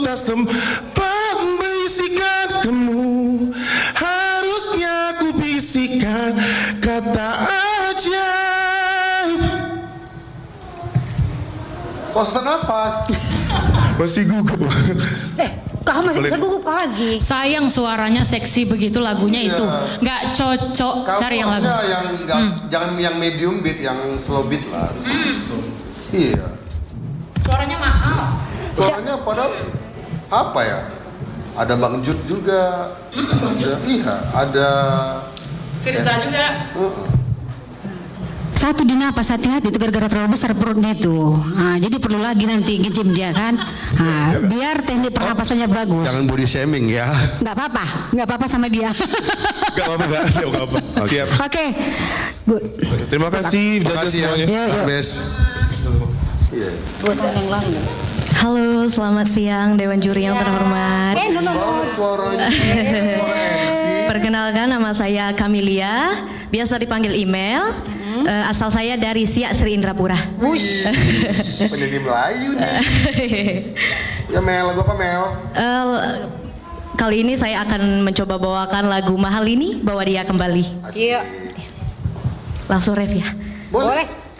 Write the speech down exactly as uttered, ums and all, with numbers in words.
tak sempat membisikkan kamu. Harusnya ku bisikan kata ajaib. Kok sesak napas? Masih gugup. Eh, kau masih bisa gugup kau lagi. Sayang suaranya seksi begitu lagunya Iya. itu. Nggak cocok Kamu cari yang lagu. harusnya yang nggak- Hmm. jangan yang medium beat, yang slow beat lah. Iya. Suaranya mahal. Suaranya padahal apa ya? Ada Bang Jud juga. Ada, iya, ada. Firza juga. Uh-uh. Satu di napas, hati-hati itu gara-gara terlalu besar perutnya itu. Nah, jadi perlu lagi nanti ngejim dia kan. Nah, biar teknik pernapasannya bagus. Jangan body shaming ya. Nggak apa-apa, nggak apa-apa sama dia. Gak apa-apa, gak siap, gak apa. Siap. Oke, good. Terima kasih, Terima judges kasih ya. semuanya. Iya, iya. Bes. Iya. Buat yang lain. Halo, selamat siang Dewan Juri yang terhormat. Eh, no, no, no. Banget suaranya. Suara M C. Perkenalkan, nama saya Kamilia, biasa dipanggil Email. Eh, asal saya dari Siak Sri Indrapura. Wush. Penyanyi Melayu nih. Ya Mel, lagu apa Mel? Eh, kali ini saya akan mencoba bawakan lagu Mahal ini, Bawa Dia Kembali. Asik. Iya. Langsung ref ya. Boleh. Boleh.